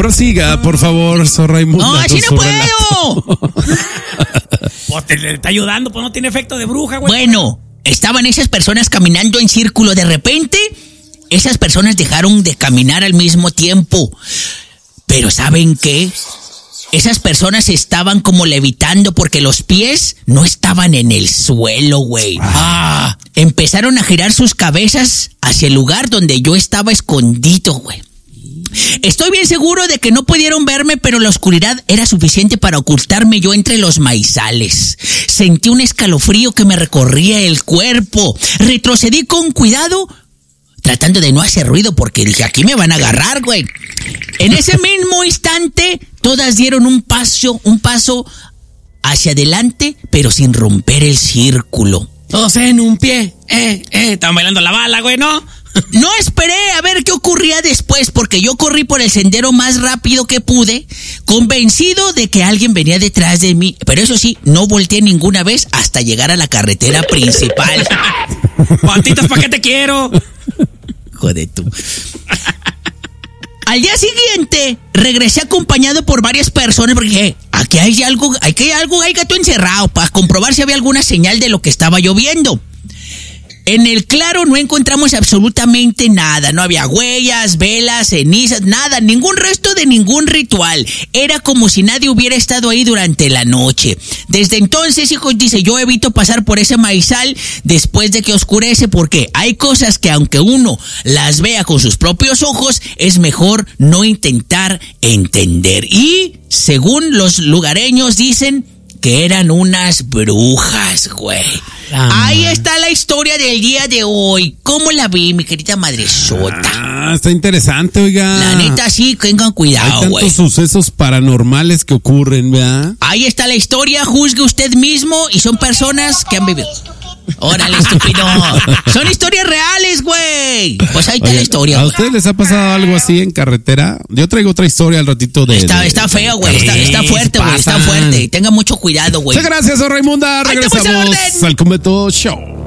Prosiga, por favor, Sor Raimunda. No, así no puedo. Pues te está ayudando, pues no tiene efecto de bruja, güey. Bueno, estaban esas personas caminando en círculo. De repente, esas personas dejaron de caminar al mismo tiempo. Pero ¿saben qué? Esas personas estaban como levitando porque los pies no estaban en el suelo, güey. Empezaron a girar sus cabezas hacia el lugar donde yo estaba escondido, güey. Estoy bien seguro de que no pudieron verme, pero la oscuridad era suficiente para ocultarme yo entre los maizales. Sentí un escalofrío que me recorría el cuerpo. Retrocedí con cuidado, tratando de no hacer ruido porque dije, aquí me van a agarrar, güey. En ese mismo instante, todas dieron un paso hacia adelante, pero sin romper el círculo. Todos en un pie. Estaban bailando la bala, güey, ¿no? No esperé a ver qué ocurría después, porque yo corrí por el sendero más rápido que pude, convencido de que alguien venía detrás de mí. Pero eso sí, no volteé ninguna vez hasta llegar a la carretera principal. Patitas, ¿para qué te quiero? Joder tú. Al día siguiente, regresé acompañado por varias personas porque dije, aquí hay algo, hay gato encerrado, para comprobar si había alguna señal de lo que estaba lloviendo. En el claro no encontramos absolutamente nada, no había huellas, velas, cenizas, nada, ningún resto de ningún ritual. Era como si nadie hubiera estado ahí durante la noche. Desde entonces, hijos, dice, yo evito pasar por ese maizal después de que oscurece porque hay cosas que aunque uno las vea con sus propios ojos, es mejor no intentar entender. Y, según los lugareños, dicen que eran unas brujas, güey. Ahí está la historia del día de hoy. ¿Cómo la vi, mi querida madresota? Está interesante, oiga. La neta, sí, tengan cuidado, güey. Hay tantos sucesos paranormales que ocurren, ¿verdad? Ahí está la historia, juzgue usted mismo y son personas que han vivido. Órale, estúpido. Son historias reales, güey. Pues ahí está la historia. ¿A ustedes les ha pasado algo así en carretera? Yo traigo otra historia al ratito de... Está feo, güey. Está fuerte, güey. Está fuerte. Tenga mucho cuidado, güey. Muchas gracias, Raimunda. Regresamos al Cometo Show.